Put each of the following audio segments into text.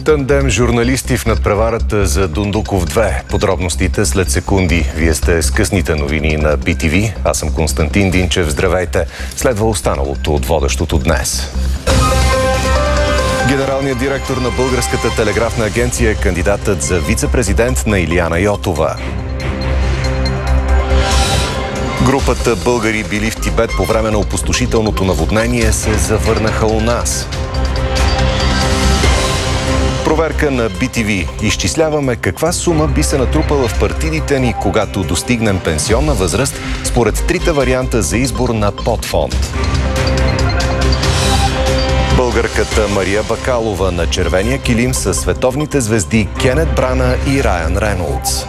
Тандем журналисти в надпреварата за Дондуков 2. Подробностите след секунди. Вие сте с късните новини на BTV. Аз съм Константин Динчев. Здравейте. Следва останалото от водещото днес. Генералният директор на Българската телеграфна агенция е кандидатът за вице-президент на Илияна Йотова. Групата българи били в Тибет по време на опустошителното наводнение се завърнаха у нас. Проверка на BTV. Изчисляваме каква сума би се натрупала в партидите ни, когато достигнем пенсионна възраст, според трите варианта за избор на подфонд. Българката Мария Бакалова на червения килим с световните звезди Кенет Брана и Райан Рейнолдс.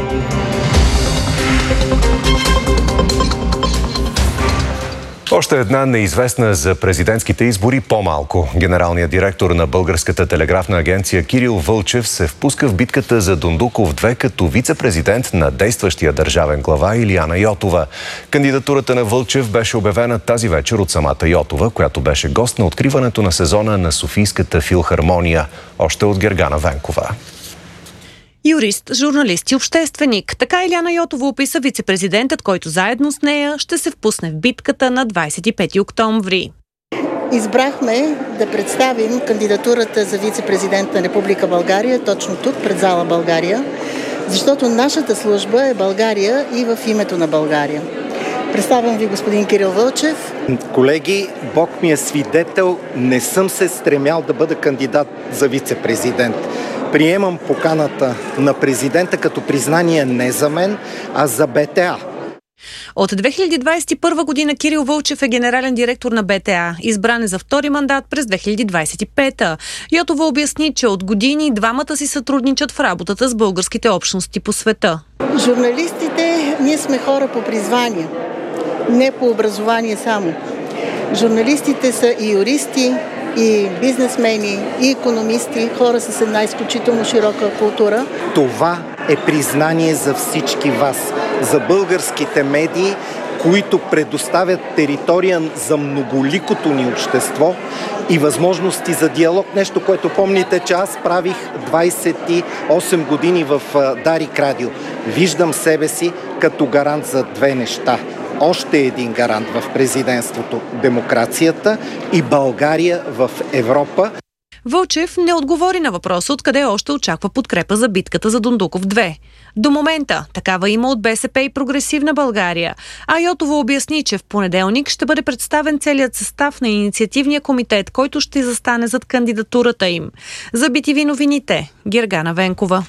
Още една неизвестна за президентските избори по-малко. Генералният директор на Българската телеграфна агенция Кирил Вълчев се впуска в битката за Дондуков 2 като вице-президент на действащия държавен глава Илияна Йотова. Кандидатурата на Вълчев беше обявена тази вечер от самата Йотова, която беше гост на откриването на сезона на Софийската филхармония, още от Гергана Венкова. Юрист, журналист и общественик. Така Илияна Йотова описа вице-президентът, който заедно с нея ще се впусне в битката на 25 октомври. Избрахме да представим кандидатурата за вице-президент на Република България точно тук, пред зала България, защото нашата служба е България и в името на България. Представям ви господин Кирил Вълчев. Колеги, Бог ми е свидетел, не съм се стремял да бъда кандидат за вице-президент. Приемам поканата на президента като признание не за мен, а за БТА. От 2021 година Кирил Вълчев е генерален директор на БТА. Избран е за втори мандат през 2025. Йотова обясни, че от години двамата си сътрудничат в работата с българските общности по света. Журналистите, ние сме хора по призвание, не по образование само. Журналистите са и юристи, и бизнесмени, и икономисти, хора с една изключително широка култура. Това е признание за всички вас, за българските медии, които предоставят територия за многоликото ни общество и възможности за диалог. Нещо, което помните, че аз правих 28 години в Дарик Радио. Виждам себе си като гарант за две неща. Още един гарант в президентството – демокрацията и България в Европа. Вълчев не отговори на въпроса откъде още очаква подкрепа за битката за Дондуков 2. До момента такава има от БСП и Прогресивна България. А Йотова обясни, че в понеделник ще бъде представен целият състав на инициативния комитет, който ще застане зад кандидатурата им. За BTV новините, Гергана Венкова.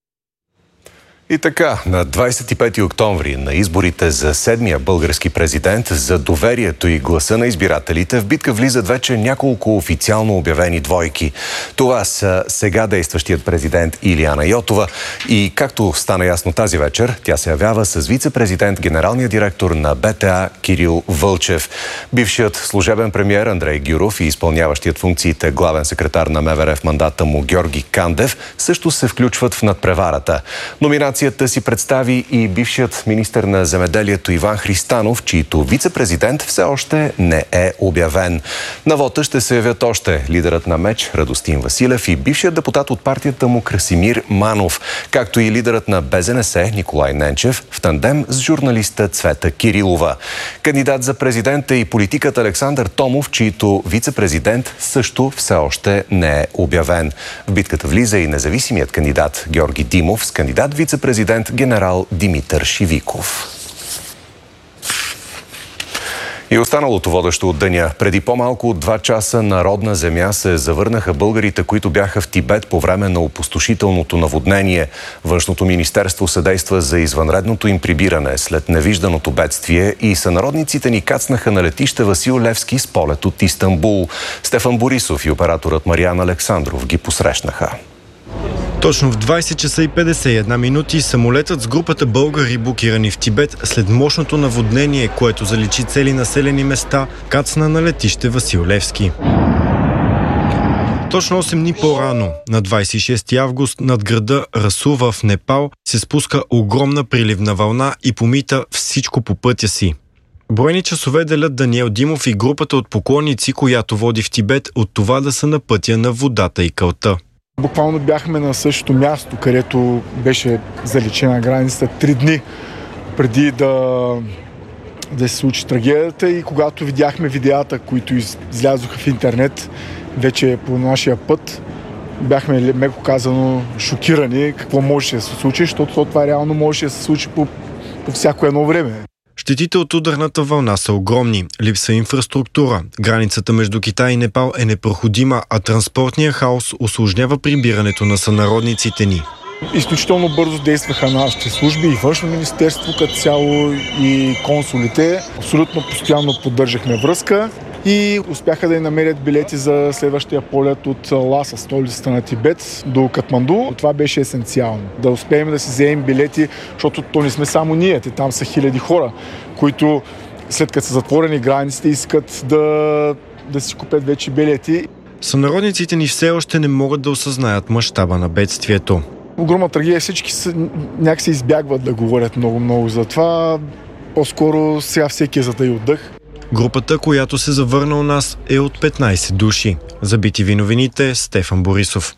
И така, на 25 октомври на изборите за седмия български президент за доверието и гласа на избирателите в битка влизат вече няколко официално обявени двойки. Това са сега действащият президент Илияна Йотова и, както стана ясно тази вечер, тя се явява с вице-президент генералния директор на БТА Кирил Вълчев. Бившият служебен премиер Андрей Гюров и изпълняващият функциите главен секретар на МВР в мандата му Георги Кандев също се включват в надпреварата. Номинацията си представи и бившият министър на земеделието Иван Христанов, чийто вице-президент все още не е обявен. На вота ще се явят още лидерът на МЕЧ Радостин Василев и бившият депутат от партията му Красимир Манов, както и лидерът на БЗНС Николай Ненчев в тандем с журналиста Цвета Кирилова. Кандидат за президент е и политикът Александър Томов, чийто вице-президент също все още не е обявен. В битката влиза и независимият кандидат Георги Димов с кандидат вице-президент генерал Димитър Шивиков. И останалото водещо от деня. Преди по-малко от 2 часа на родна земя се завърнаха българите, които бяха в Тибет по време на опустошителното наводнение. Външното министерство съдейства за извънредното им прибиране след невижданото бедствие и сънародниците ни кацнаха на летище Васил Левски с полет от Истанбул. Стефан Борисов и операторът Мариан Александров ги посрещнаха. Точно в 20 часа и 51 минути самолетът с групата българи, блокирани в Тибет след мощното наводнение, което заличи цели населени места, кацна на летище Васил Левски. Точно 8 дни по-рано, на 26 август, над града Расува в Непал се спуска огромна приливна вълна и помита всичко по пътя си. Броени часове делят Даниел Димов и групата от поклонници, която води в Тибет, от това да са на пътя на водата и кълта. Буквално бяхме на същото място, където беше заличена границата 3 дни преди да се случи трагедията, и когато видяхме видеята, които излязоха в интернет вече по нашия път, бяхме, меко казано, шокирани какво можеше да се случи, защото това реално можеше да се случи по всяко едно време. Щетите от ударната вълна са огромни. Липса инфраструктура. Границата между Китай и Непал е непроходима, а транспортният хаос усложнява прибирането на сънародниците ни. Изключително бързо действаха нашите служби и Външно министерство като цяло, и консулите. Абсолютно постоянно поддържахме връзка и успяха да намерят билети за следващия полет от Ласа, столицата на Тибет, до Катманду. Това беше есенциално. Да успеем да си вземем билети, защото то не сме само ние. Там са хиляди хора, които след като са затворени границите, искат да си купят вече билети. Сънародниците ни все още не могат да осъзнаят мащаба на бедствието. Огромна трагедия. Всички някак се избягват да говорят много за това. По-скоро сега всеки е затаил дъх. Групата, която се завърна у нас, е от 15 души. За BTV новините, Стефан Борисов.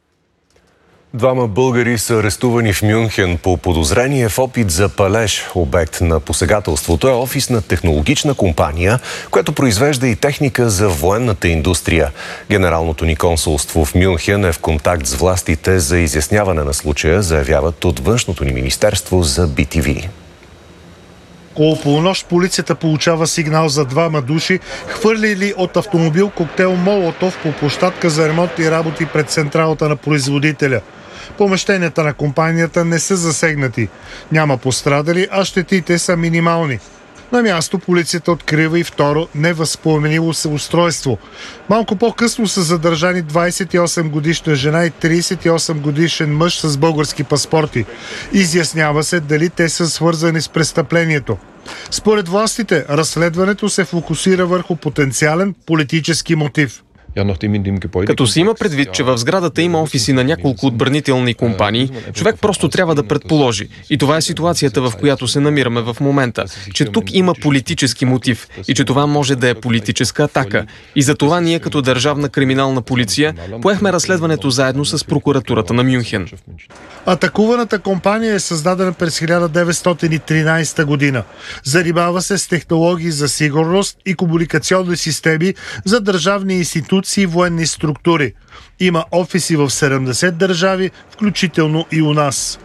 2 българи са арестувани в Мюнхен по подозрение в опит за палеж. Обект на посегателството е офис на технологична компания, която произвежда и техника за военната индустрия. Генералното ни консулство в Мюнхен е в контакт с властите за изясняване на случая, заявяват от Външното ни министерство за BTV. Около полунощ полицията получава сигнал за 2 души, хвърлили от автомобил коктейл Молотов по площадка за ремонтни работи пред централата на производителя. Помещенията на компанията не са засегнати. Няма пострадали, а щетите са минимални. На място полицията открива и второ невъзпламенило се устройство. Малко по-късно са задържани 28-годишна жена и 38-годишен мъж с български паспорти. Изяснява се дали те са свързани с престъплението. Според властите, разследването се фокусира върху потенциален политически мотив. Като се има предвид, че в сградата има офиси на няколко отбранителни компании, човек просто трябва да предположи. И това е ситуацията, в която се намираме в момента. Че тук има политически мотив и че това може да е политическа атака. И за това ние като държавна криминална полиция поехме разследването заедно с прокуратурата на Мюнхен. Атакуваната компания е създадена през 1913 година. Занимава се с технологии за сигурност и комуникационни системи за държавни институции и военни структури. Има офиси в 70 държави, включително и у нас.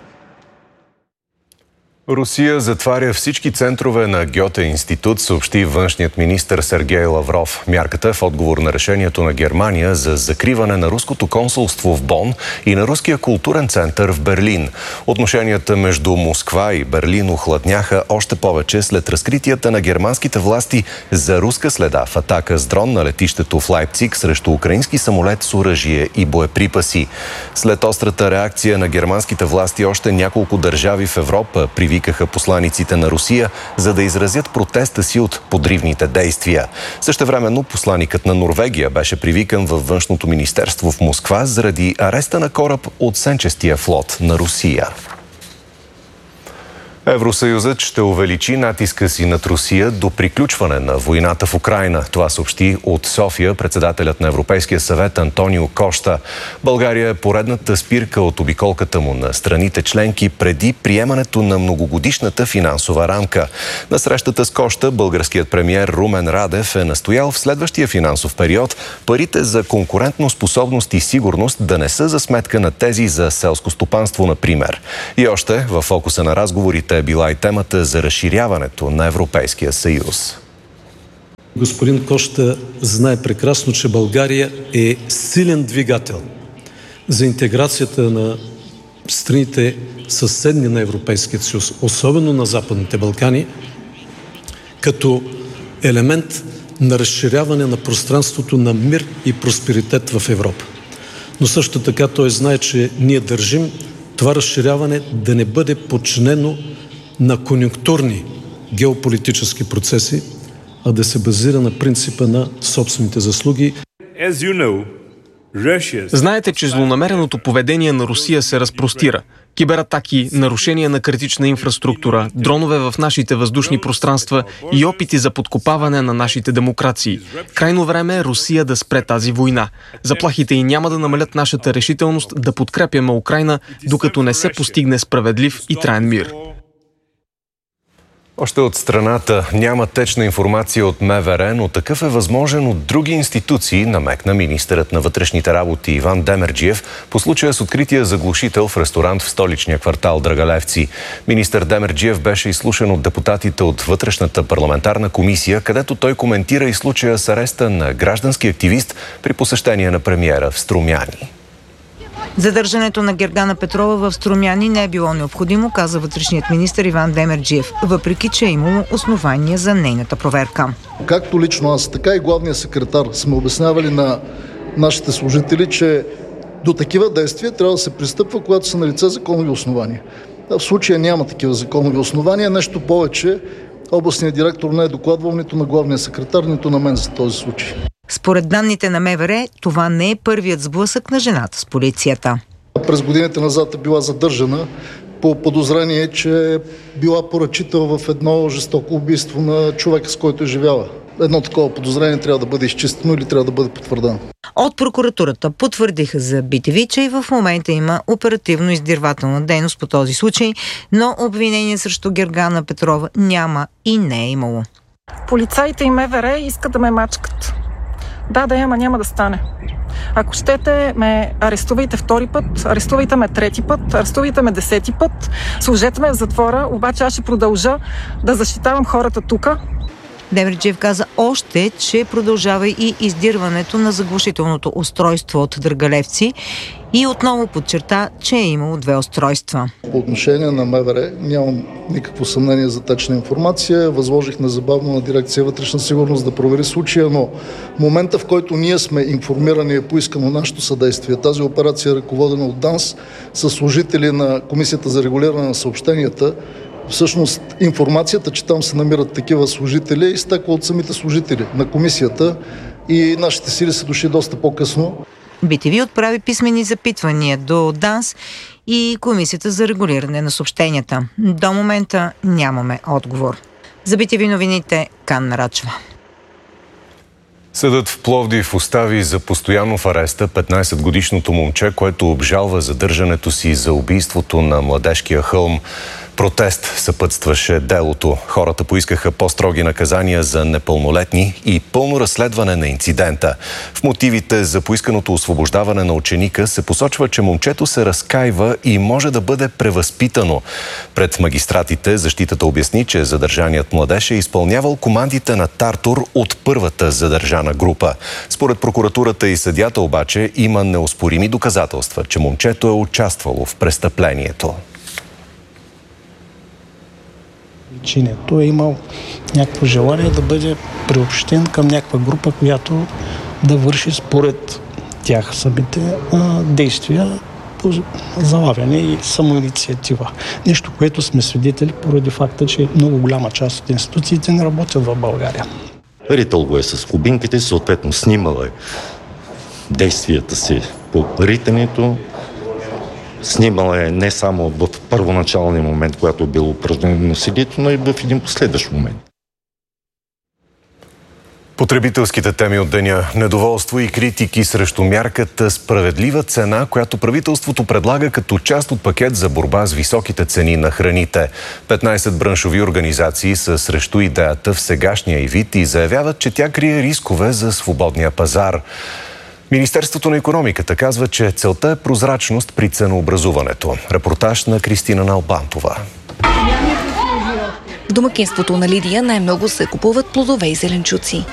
Русия затваря всички центрове на Гьоте институт, съобщи външният министър Сергей Лавров. Мярката е в отговор на решението на Германия за закриване на руското консулство в Бон и на руския културен център в Берлин. Отношенията между Москва и Берлин охладняха още повече след разкритията на германските власти за руска следа в атака с дрон на летището в Лайпциг срещу украински самолет с оръжие и боеприпаси. След острата реакция на германските власти, още няколко държави в Европа привикаха посланиците на Русия, за да изразят протеста си от подривните действия. Същевременно посланикът на Норвегия беше привикан във Външното министерство в Москва заради ареста на кораб от сенчестия флот на Русия. Евросъюзът ще увеличи натиска си над Русия до приключване на войната в Украйна. Това съобщи от София председателят на Европейския съвет Антонио Кошта. България е поредната спирка от обиколката му на страните членки преди приемането на многогодишната финансова рамка. На срещата с Кошта българският премиер Румен Радев е настоял в следващия финансов период парите за конкурентноспособност и сигурност да не са за сметка на тези за селско стопанство, например. И още във фокуса на разговорите е била и темата за разширяването на Европейския съюз. Господин Кошта знае прекрасно, че България е силен двигател за интеграцията на страните съседни на Европейския съюз, особено на Западните Балкани, като елемент на разширяване на пространството на мир и просперитет в Европа. Но също така той знае, че ние държим това разширяване да не бъде подчинено на конюнктурни геополитически процеси, а да се базира на принципа на собствените заслуги. As you know, Знаете, че злонамереното поведение на Русия се разпростира. Кибератаки, нарушения на критична инфраструктура, дронове в нашите въздушни пространства и опити за подкопаване на нашите демокрации. Крайно време е Русия да спре тази война. Заплахите й няма да намалят нашата решителност да подкрепяме Украйна, докато не се постигне справедлив и траен мир. Още от страната няма течна информация от МВР, но такъв е възможен от други институции, намекна министърът на вътрешните работи Иван Демерджиев по случая с открития заглушител в ресторант в столичния квартал Драгалевци. Министър Демерджиев беше изслушан от депутатите от Вътрешната парламентарна комисия, където той коментира и случая с ареста на граждански активист при посещение на премиера в Струмяни. Задържането на Гергана Петрова в Струмяни не е било необходимо, каза вътрешният министър Иван Демерджиев, въпреки че е имало основания за нейната проверка. Както лично аз, така и главният секретар сме обяснявали на нашите служители, че до такива действия трябва да се пристъпва, когато са налице законови основания. В случая няма такива законови основания. Нещо повече, областният директор не е докладвал нито на главния секретар, нито на мен за този случай. Според данните на МВР, това не е първият сблъсък на жената с полицията. През годините назад е била задържана по подозрение, че е била поръчител в едно жестоко убийство на човека, с който е живяла. Едно такова подозрение трябва да бъде изчистено или трябва да бъде потвърдено. От прокуратурата потвърдиха за BTV, че и в момента има оперативно-издирвателна дейност по този случай, но обвинение срещу Гергана Петрова няма и не е имало. Полицаите и МВР искат да ме мачкат. Да, ама няма да стане. Ако щете, ме арестувайте втори път, арестувайте ме трети път, арестувайте ме 10-ти път, сложете ме в затвора, обаче аз ще продължа да защитавам хората тука. Демерджиев каза още, че продължава и издирването на заглушителното устройство от Драгалевци и отново подчерта, че е имало 2 устройства. По отношение на МВР нямам никакво съмнение за течна информация. Възложих незабавно на дирекция вътрешна сигурност да провери случая, но в момента, в който ние сме информирани и е поискано нашето съдействие, тази операция е ръководена от ДАНС с служители на Комисията за регулиране на съобщенията. Всъщност информацията, че там се намират такива служители, изтекла от самите служители на комисията и нашите сили са дошли доста по-късно. BTV отправи писмени запитвания до ДАНС и Комисията за регулиране на съобщенията. До момента нямаме отговор. За BTV новините, Канна Рачева. Съдът в Пловдив остави за постоянно в ареста 15-годишното момче, което обжалва задържането си за убийството на Младежкия хълм. Протест съпътстваше делото. Хората поискаха по-строги наказания за непълнолетни и пълно разследване на инцидента. В мотивите за поисканото освобождаване на ученика се посочва, че момчето се разкайва и може да бъде превъзпитано. Пред магистратите защитата обясни, че задържаният младеж е изпълнявал командите на Тартор от първата задържана група. Според прокуратурата и съдията обаче има неоспорими доказателства, че момчето е участвало в престъплението. Той е имал някакво желание да бъде приобщен към някаква група, която да върши според тях самите действия по залавяне и самоинициатива. Нещо, което сме свидетели поради факта, че много голяма част от институциите не работят в България. Ритъл го е с кубинките, съответно снимала е действията си по ритането. Снимала е не само в първоначалния момент, когато е било упражнено насилието, но и в един последващ момент. Потребителските теми от деня. Недоволство и критики срещу мярката справедлива цена, която правителството предлага като част от пакет за борба с високите цени на храните. 15 браншови организации са срещу идеята в сегашния й вид и заявяват, че тя крие рискове за свободния пазар. Министерството на икономиката казва, че целта е прозрачност при ценообразуването. Репортаж на Кристина Налбантова. В домакинството на Лидия най-много се купуват плодове и зеленчуци.